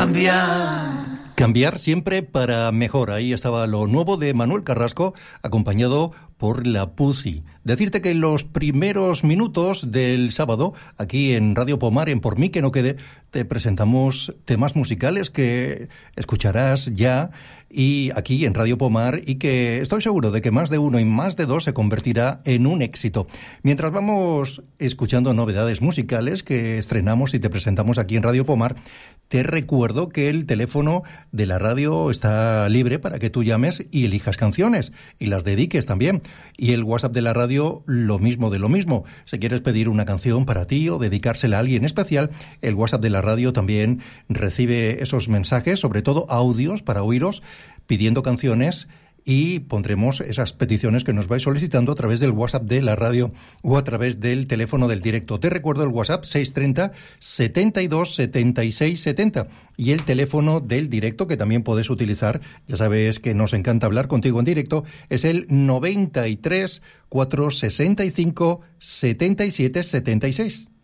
cambiar. Cambiar siempre para mejor. Ahí estaba lo nuevo de Manuel Carrasco, acompañado por La Pussy. Decirte que en los primeros minutos del sábado, aquí en Radio Pomar, en Por mí que no quede, te presentamos temas musicales que escucharás ya y aquí en Radio Pomar, y que estoy seguro de que más de uno y más de dos se convertirá en un éxito. Mientras vamos escuchando novedades musicales que estrenamos y te presentamos aquí en Radio Pomar, te recuerdo que el teléfono de la radio está libre para que tú llames y elijas canciones y las dediques también. Y el WhatsApp de la radio, lo mismo de lo mismo. Si quieres pedir una canción para ti o dedicársela a alguien especial, el WhatsApp de la radio también recibe esos mensajes, sobre todo audios para oíros, pidiendo canciones, y pondremos esas peticiones que nos vais solicitando a través del WhatsApp de la radio o a través del teléfono del directo. Te recuerdo el WhatsApp 630 72 76 70 y el teléfono del directo, que también puedes utilizar, ya sabes que nos encanta hablar contigo en directo, es el 93 465 77 76.